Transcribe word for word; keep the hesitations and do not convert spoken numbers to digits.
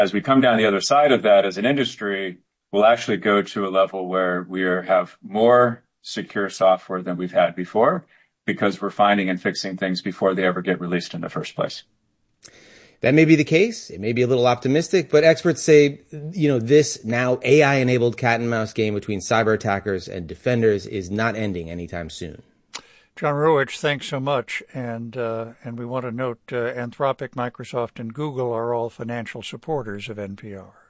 As we come down the other side of that as an industry, we'll actually go to a level where we are, have more secure software than we've had before because we're finding and fixing things before they ever get released in the first place. That may be the case. It may be a little optimistic, but experts say, you know, this now A I-enabled cat and mouse game between cyber attackers and defenders is not ending anytime soon. John Ruwitch, thanks so much. And uh, and we want to note uh, Anthropic, Microsoft, and Google are all financial supporters of N P R.